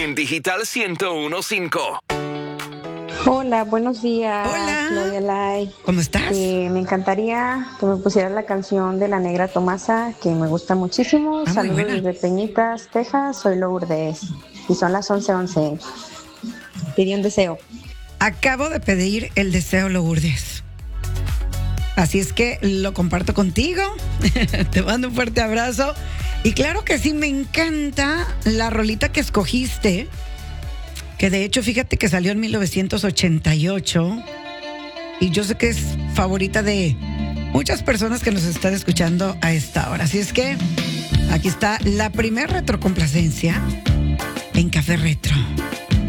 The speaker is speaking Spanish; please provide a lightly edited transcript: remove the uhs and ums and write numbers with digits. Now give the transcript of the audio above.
en Digital 101.5. Hola, buenos días. Hola. Claudia Lai. ¿Cómo estás? Me encantaría que me pusieras la canción de La Negra Tomasa, que me gusta muchísimo. muy Saludos buena. desde Peñitas, Texas. Soy Lourdes y son las 11:11. Pedí un deseo. Acabo de pedir el deseo, Lourdes. Así es que lo comparto contigo. Te mando un fuerte abrazo. Y claro que sí, me encanta la rolita que escogiste, que de hecho, fíjate que salió en 1988. Y yo sé que es favorita de muchas personas que nos están escuchando a esta hora. Así es que aquí está la primer retrocomplacencia en Café Retro.